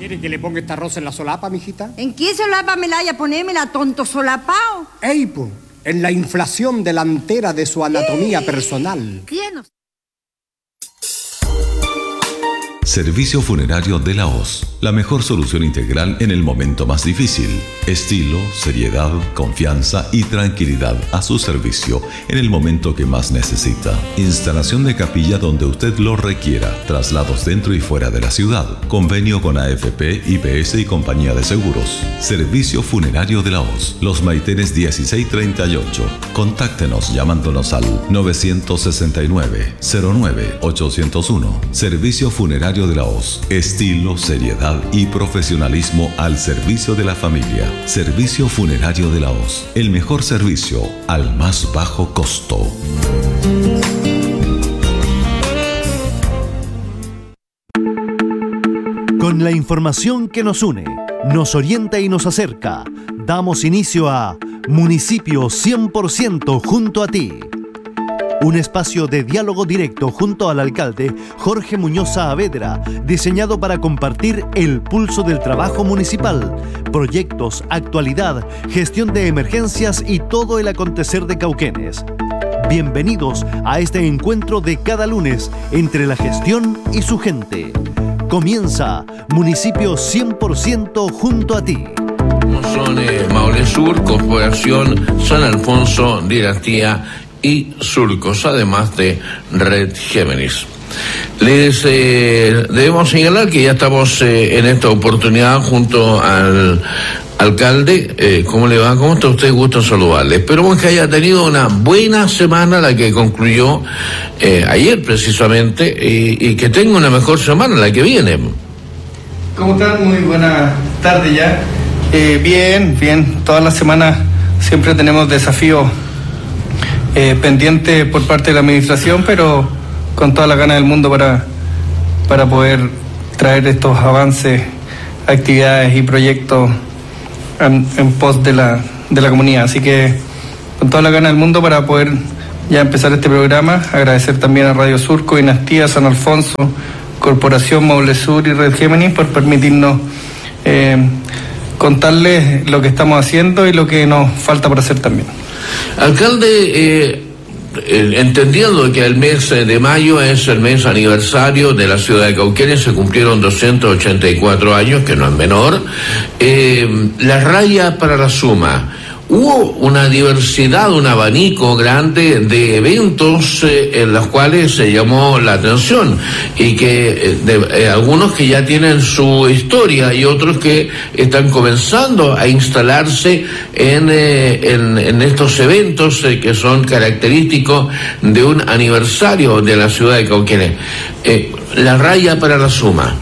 ¿Quiere que le ponga esta rosa en la solapa, mijita? ¿En qué solapa me la haya ponémela, tonto solapao? Eipo, en la inflación delantera de su anatomía personal. ¿Quién nos... Servicio Funerario de la Hoz, la mejor solución integral en el momento más difícil. Estilo, seriedad, confianza y tranquilidad a su servicio en el momento que más necesita. Instalación de capilla donde usted lo requiera, traslados dentro y fuera de la ciudad, convenio con AFP, IPS y compañía de seguros. Servicio Funerario de la Hoz, Los Maitenes 1638. Contáctenos llamándonos al 969-09-801. Servicio Funerario de la Hoz, estilo, seriedad y profesionalismo al servicio de la familia. Servicio Funerario de la Hoz, el mejor servicio al más bajo costo. Con la información que nos une, nos orienta y nos acerca, damos inicio a Municipio 100% junto a ti. Un espacio de diálogo directo junto al alcalde Jorge Muñoz Saavedra, diseñado para compartir el pulso del trabajo municipal, proyectos, actualidad, gestión de emergencias y todo el acontecer de Cauquenes. Bienvenidos a este encuentro de cada lunes entre la gestión y su gente. Comienza Municipio 100% junto a ti. Son Maule Sur, Corporación San Alfonso, Dinastía y Surcos, además de Red Géminis. Les debemos señalar que ya estamos en esta oportunidad junto al alcalde. ¿Cómo le va? ¿Cómo está usted? Gusto saludarle. Esperamos que haya tenido una buena semana, la que concluyó ayer precisamente, y que tenga una mejor semana, la que viene. ¿Cómo están? Muy buena tarde ya. Bien. Todas las semanas siempre tenemos desafíos pendiente por parte de la administración, pero con toda la gana del mundo para poder traer estos avances, actividades y proyectos en pos de la comunidad. Así que con toda la gana del mundo para poder ya empezar este programa. Agradecer también a Radio Surco, Dinastía, San Alfonso, Corporación Maule Sur y Red Géminis por permitirnos contarles lo que estamos haciendo y lo que nos falta por hacer también. Alcalde, entendiendo que el mes de mayo es el mes aniversario de la ciudad de Cauquenes, se cumplieron 284 años, que no es menor, la raya para la suma. Hubo una diversidad, un abanico grande de eventos en los cuales se llamó la atención, y que algunos que ya tienen su historia y otros que están comenzando a instalarse en estos eventos que son característicos de un aniversario de la ciudad de Cauquenes. La raya para la suma.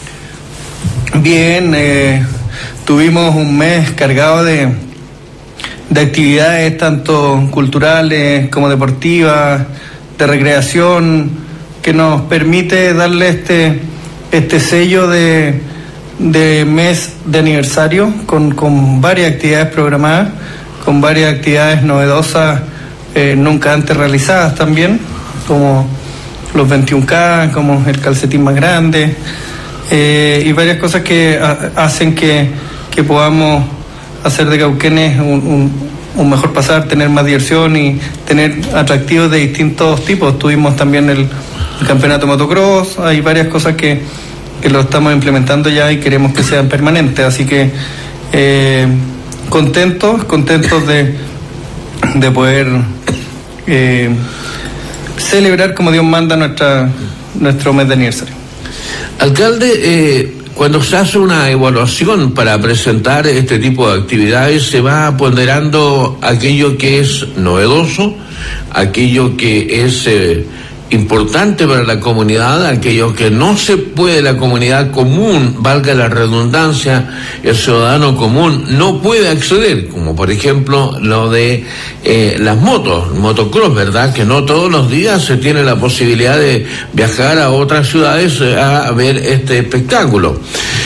Bien, tuvimos un mes cargado de actividades tanto culturales como deportivas, de recreación, que nos permite darle este sello de mes de aniversario con varias actividades programadas, con varias actividades novedosas nunca antes realizadas también, como los 21K, como el calcetín más grande, y varias cosas que hacen que podamos hacer de Cauquenes un mejor pasar, tener más diversión y tener atractivos de distintos tipos. Tuvimos también el campeonato motocross, hay varias cosas que lo estamos implementando ya y queremos que sean permanentes, así que contentos de poder celebrar como Dios manda nuestro mes de aniversario. Alcalde, cuando se hace una evaluación para presentar este tipo de actividades, se va ponderando aquello que es novedoso, aquello que es importante para la comunidad, aquello que no se puede, la comunidad común, valga la redundancia, el ciudadano común no puede acceder, como por ejemplo lo de las motos, motocross, ¿verdad? Que no todos los días se tiene la posibilidad de viajar a otras ciudades a ver este espectáculo.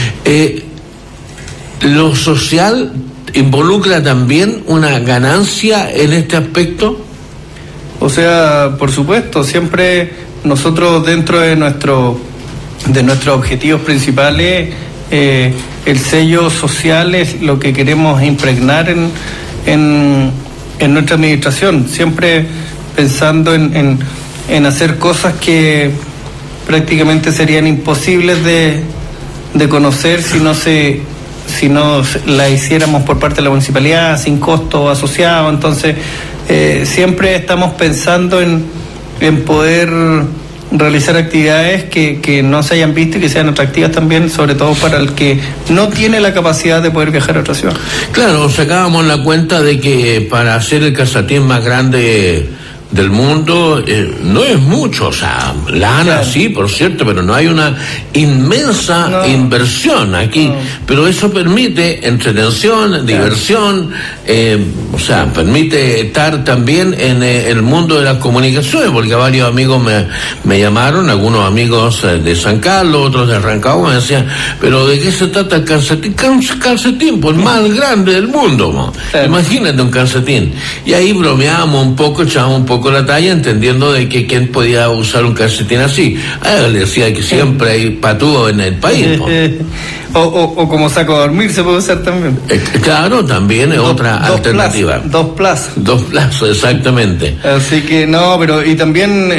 ¿Lo social involucra también una ganancia en este aspecto? O sea, por supuesto, siempre nosotros dentro de nuestros objetivos principales el sello social es lo que queremos impregnar en nuestra administración, siempre pensando en hacer cosas que prácticamente serían imposibles de conocer si no la hiciéramos por parte de la municipalidad, sin costo asociado. Entonces, siempre estamos pensando en poder realizar actividades que no se hayan visto y que sean atractivas también, sobre todo para el que no tiene la capacidad de poder viajar a otra ciudad. Claro, sacábamos la cuenta de que para hacer el casatín más grande del mundo no es mucho, o sea, la ANA sí, por cierto, pero no hay una inmensa inversión aquí, pero eso permite entretención, diversión, o sea, permite estar también en el mundo de las comunicaciones, porque varios amigos me llamaron, algunos amigos de San Carlos, otros de Rancagua, me decían, pero ¿de qué se trata el calcetín? Calcetín, pues el más grande del mundo, ¿no? Imagínate un calcetín. Y ahí bromeábamos un poco, echábamos un poco la talla, entendiendo de que quién podía usar un calcetín así. Le decía que siempre hay patúos en el país, ¿no? o como saco a dormir se puede usar también. Claro, también es otra alternativa. Dos plazas, exactamente. Así que no, pero y también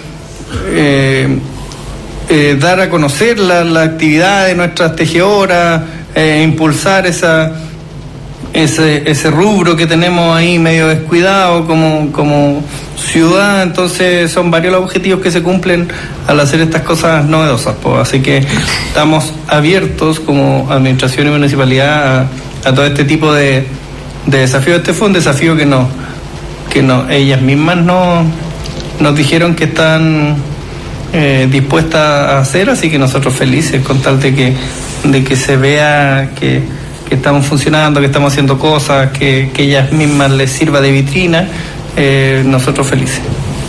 dar a conocer la actividad de nuestras tejedoras, impulsar ese rubro que tenemos ahí medio descuidado como ciudad. Entonces son varios los objetivos que se cumplen al hacer estas cosas novedosas, pues. Así que estamos abiertos como administración y municipalidad a todo este tipo de desafíos. Este fue un desafío que ellas mismas nos dijeron que están dispuestas a hacer, así que nosotros felices con tal de que se vea que estamos funcionando, que estamos haciendo cosas, que ellas mismas les sirva de vitrina, nosotros felices.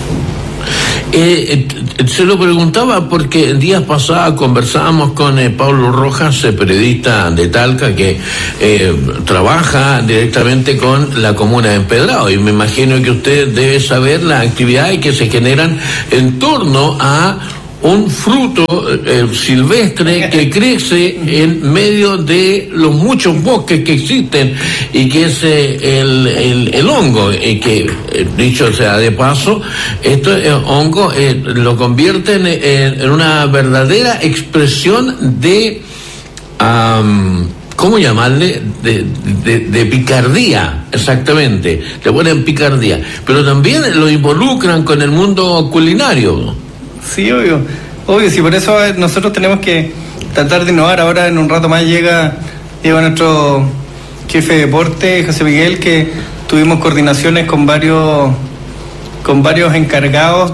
Se lo preguntaba porque días pasados conversábamos con Pablo Rojas, periodista de Talca, que trabaja directamente con la comuna de Empedrado, y me imagino que usted debe saber las actividades que se generan en torno a un fruto silvestre que crece en medio de los muchos bosques que existen, y que es el hongo, que dicho sea de paso, hongo lo convierte en una verdadera expresión de ¿cómo llamarle? De picardía, exactamente, le ponen picardía, pero también lo involucran con el mundo culinario. Sí, obvio, sí, por eso nosotros tenemos que tratar de innovar. Ahora en un rato más llega nuestro jefe de deporte, José Miguel, que tuvimos coordinaciones con varios encargados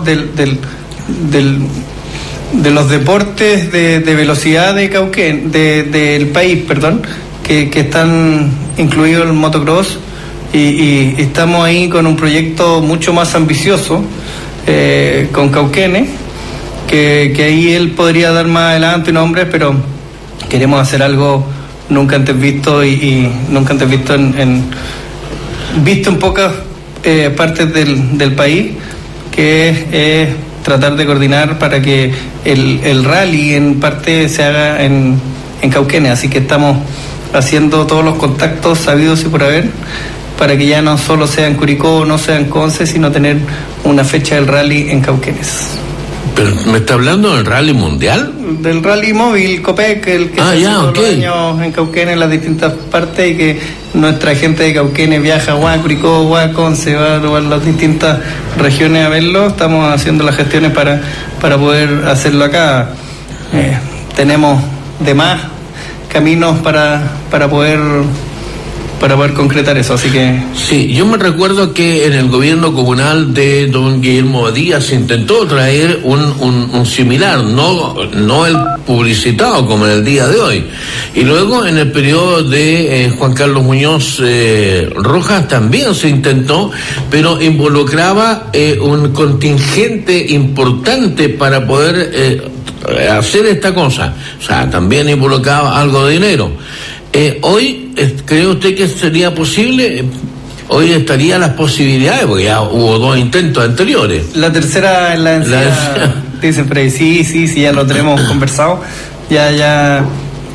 de los deportes de velocidad de Cauquén, del país, perdón, que están incluidos en el motocross, y estamos ahí con un proyecto mucho más ambicioso con Cauquenes, que ahí él podría dar más adelante nombres, pero queremos hacer algo nunca antes visto y nunca antes visto visto en pocas partes del país, que es tratar de coordinar para que el rally en parte se haga en Cauquenes. Así que estamos haciendo todos los contactos sabidos y por haber, para que ya no solo sea en Curicó, no sea en Conce, sino tener una fecha del rally en Cauquenes. ¿Pero me está hablando del rally mundial? Del rally móvil, Copec, el que se hace todos los años en Cauquenes, en las distintas partes, y que nuestra gente de Cauquenes viaja a Curicó, Conce, va a las distintas regiones a verlo. Estamos haciendo las gestiones para poder hacerlo acá. Tenemos demás caminos para poder concretar eso, así que... Sí, yo me recuerdo que en el gobierno comunal de don Guillermo Díaz se intentó traer un similar, no el publicitado como en el día de hoy, y luego en el periodo de Juan Carlos Muñoz Rojas también se intentó, pero involucraba un contingente importante para poder hacer esta cosa, o sea, también involucraba algo de dinero. Hoy, ¿cree usted que sería posible? Hoy estarían las posibilidades, porque ya hubo 2 intentos anteriores. La tercera es la encía, dicen por ahí. Sí, ya lo tenemos conversado. Ya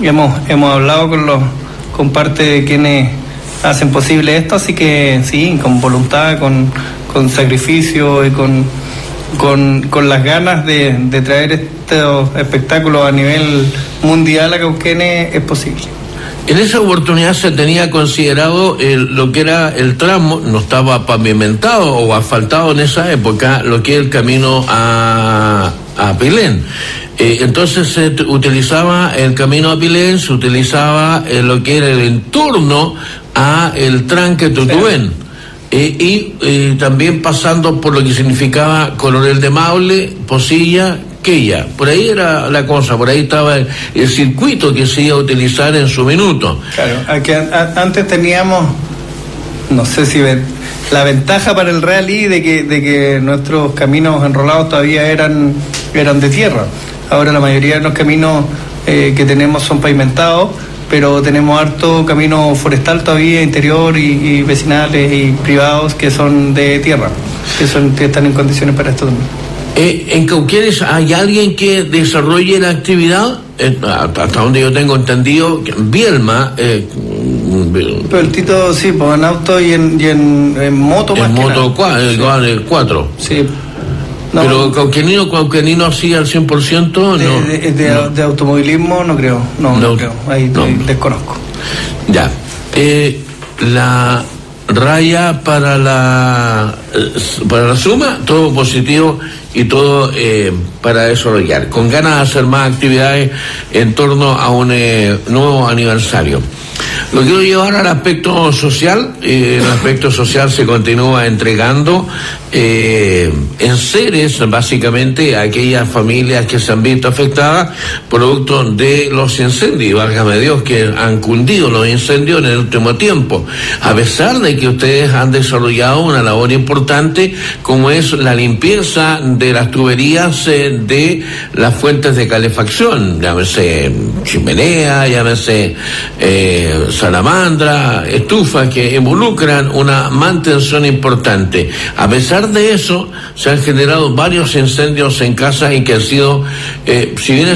hemos hablado con parte de quienes hacen posible esto, así que sí, con voluntad, con sacrificio y con las ganas de traer estos espectáculos a nivel mundial a Cauquenes es posible. En esa oportunidad se tenía considerado lo que era el tramo, no estaba pavimentado o asfaltado en esa época, lo que es el camino a Pilén. Entonces se utilizaba el camino a Pilén, se utilizaba lo que era el entorno a el tranque Tutubén. Y también pasando por lo que significaba Coronel de Maule, Posilla, Quella. Por ahí era la cosa, por ahí estaba el circuito que se iba a utilizar en su minuto. Claro, aquí antes teníamos, no sé si la ventaja para el rally de que nuestros caminos enrolados todavía eran de tierra. Ahora la mayoría de los caminos que tenemos son pavimentados, pero tenemos harto camino forestal todavía, interior y vecinales y privados que son de tierra, que están en condiciones para esto también. ¿En Cauquenes hay alguien que desarrolle la actividad? Hasta donde yo tengo entendido, Bielma... pero el Tito, sí, pues en auto y en moto más en que moto nada. el 4. Sí. No, pero Cauquenino así al 100%, no. De automovilismo no creo, no creo, ahí desconozco. Ya. La raya para la suma, todo positivo y todo para desarrollar, con ganas de hacer más actividades en torno a un nuevo aniversario. Lo quiero llevar al aspecto social. El aspecto social se continúa entregando enseres básicamente a aquellas familias que se han visto afectadas producto de los incendios, válgame Dios, que han cundido los incendios en el último tiempo, a pesar de que ustedes han desarrollado una labor importante como es la limpieza de las tuberías de las fuentes de calefacción, llámese chimenea, llámese salamandra, estufas que involucran una mantención importante. A pesar de eso, se han generado varios incendios en casas y que han sido, si bien